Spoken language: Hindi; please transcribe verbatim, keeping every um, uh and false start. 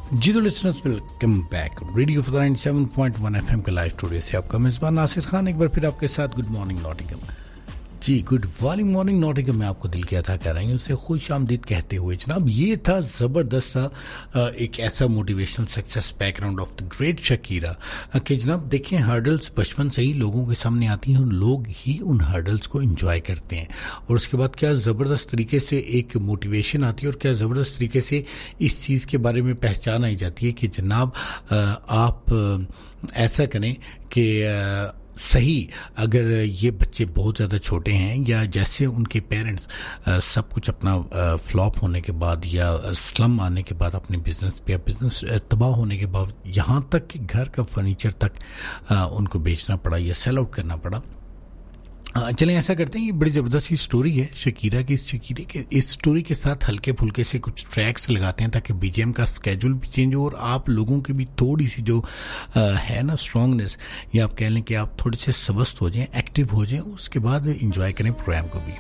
जी तो listeners welcome back. Radio for seven point one FM के लाइव स्टूडियो से आपका मेजबान नासिर खान एक बार फिर आपके साथ। Good morning Nottingham. जी गुड मॉर्निंग मॉर्निंग नॉटिंघम में आपको दिल क्या था कह रही हूँ उसे खुश आमदीद कहते हुए जनाब ये था ज़बरदस्त सा एक ऐसा motivational success background of the great Shakira कि जनाब देखें हर्डल्स बचपन से ही लोगों के सामने आती हैं, लोग ही उन हर्डल्स को एंजॉय करते हैं और उसके बाद क्या ज़बरदस्त तरीके से एक मोटिवेशन आती है और क्या ज़बरदस्त तरीके से इस चीज़ के बारे में पहचान आई जाती है कि जनाब आप ऐसा करें कि सही अगर ये बच्चे बहुत ज़्यादा छोटे हैं या जैसे उनके पेरेंट्स सब कुछ अपना फ्लॉप होने के बाद या स्लम आने के बाद अपने बिजनेस पे या बिजनेस तबाह होने के बाद यहाँ तक कि घर का फर्नीचर तक उनको बेचना पड़ा या सेल आउट करना पड़ा। चलें ऐसा करते हैं, ये बड़ी ज़बरदस्त ही स्टोरी है शकीरा की। इस शकीरे के इस स्टोरी के साथ हल्के फुल्के से कुछ ट्रैक्स लगाते हैं ताकि बीजीएम का स्केड्यूल भी चेंज हो और आप लोगों की भी थोड़ी सी जो आ, है ना स्ट्रांगनेस या आप कह लें कि आप थोड़े से स्वस्थ हो जाएं, एक्टिव हो जाएं, उसके बाद एंजॉय करें प्रोग्राम को भी।